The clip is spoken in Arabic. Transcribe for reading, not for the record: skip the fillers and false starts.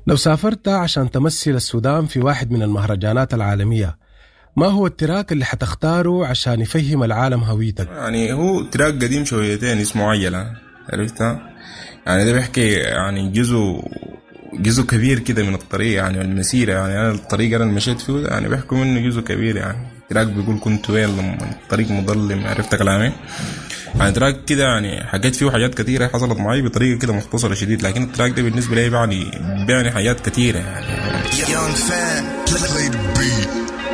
لو سافرت عشان تمثل السودان في واحد من المهرجانات العالمية، ما هو التراك اللي حتختاره عشان يفهم العالم هويتك؟ يعني هو تراك قديم شويتين اسمه عجلة، عرفتها؟ يعني ده بيحكي يعني جزء كبير كده من الطريق، يعني المسيرة، يعني أنا الطريق أنا مشيت فيه ده يعني بيحكوا منه جزء كبير. يعني تراك بيقول كنت وين لما الطريق مظلم، عرفت كلامي؟ يعني تراك كده يعني حكيت فيه حاجات كتيرة حصلت معي بطريقة كده مختصرة شديد، لكن التراك ده بالنسبة لي يعني حاجات كتيرة يعني.